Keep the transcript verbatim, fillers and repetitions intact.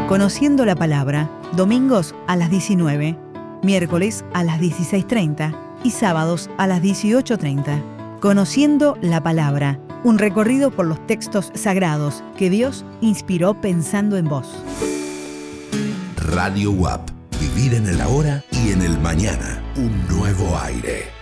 Conociendo la Palabra, domingos a las diecinueve, miércoles a las dieciséis treinta y sábados a las dieciocho treinta. Conociendo la Palabra, un recorrido por los textos sagrados que Dios inspiró pensando en vos. Radio U A P. Vivir en el ahora y en el mañana. Un nuevo aire.